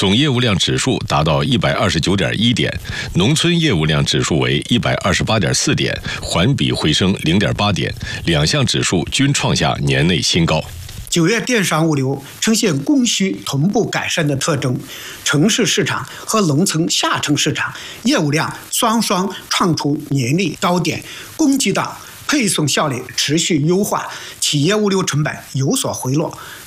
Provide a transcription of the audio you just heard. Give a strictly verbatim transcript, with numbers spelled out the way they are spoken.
总业务量指数达到一百二十九点一点，农村业务量指数为一百二十八点四点，环比回升零点八点，两项指数均创下年内新高。 九月电商物流呈现供需同步改善的特征，城市市场和农村下沉市场业务量双双创出年内高点，供给端配送效率持续优化，企业物流成本有所回落。